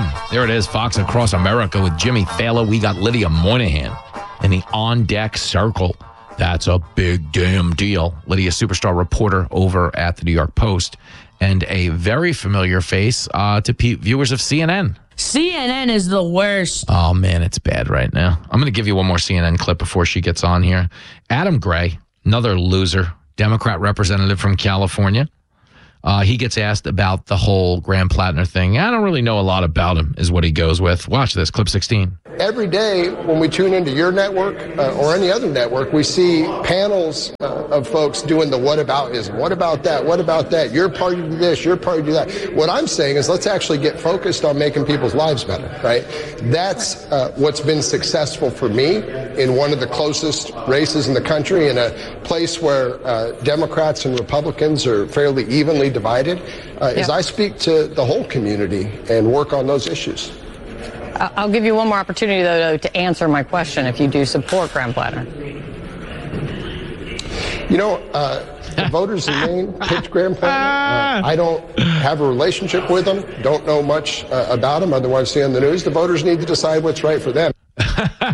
There it is, Fox Across America with Jimmy Fallon. We got Lydia Moynihan in the on-deck circle. That's a big damn deal. Lydia, superstar reporter over at the New York Post, and a very familiar face to viewers of CNN. CNN is the worst. Oh, man, it's bad right now. I'm going to give you one more CNN clip before she gets on here. Adam Gray, another loser, Democrat representative from California. He gets asked about the whole Graham Plattner thing. I don't really know a lot about him, is what he goes with. Watch this, clip 16. Every day when we tune into your network or any other network, we see panels of folks doing the whataboutism. What about that? What about that? Your party do this, your party do that. What I'm saying is let's actually get focused on making people's lives better, right? That's what's been successful for me in one of the closest races in the country, in a place where Democrats and Republicans are fairly evenly divided, is I speak to the whole community and work on those issues. I'll give you one more opportunity, though, to answer my question if you do support Graham Plattner. You know, the voters in Maine picked Graham Plattner. I don't have a relationship with him, don't know much about him other than what I see on the news. The voters need to decide what's right for them.